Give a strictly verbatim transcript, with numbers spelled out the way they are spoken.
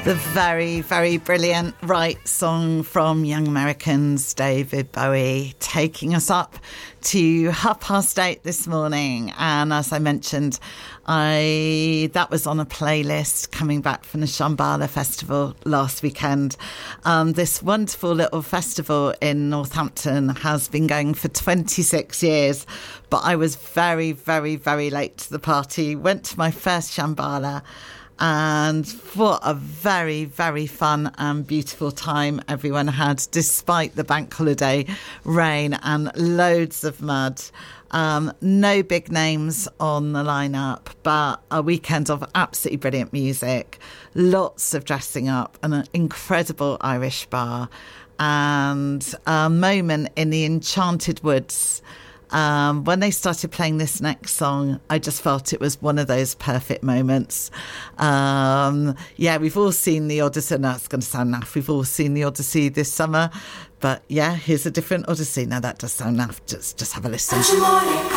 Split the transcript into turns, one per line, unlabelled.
The very, very brilliant Right song from Young Americans, David Bowie, taking us up to half past eight this morning. And as I mentioned, I that was on a playlist coming back from the Shambhala Festival last weekend. Um, this wonderful little festival in Northampton has been going for twenty-six years, but I was very, very, very late to the party. Went to my first Shambhala, and what a very, very fun and beautiful time everyone had, despite the bank holiday rain and loads of mud. Um, no big names on the lineup, but a weekend of absolutely brilliant music, lots of dressing up, and an incredible Irish bar, and a moment in the Enchanted Woods. Um, when they started playing this next song, I just felt it was one of those perfect moments. Um, yeah, we've all seen the Odyssey. Now it's going to sound naff. We've all seen the Odyssey this summer. But yeah, here's a different Odyssey. Now that does sound naff. Just, just have a listen.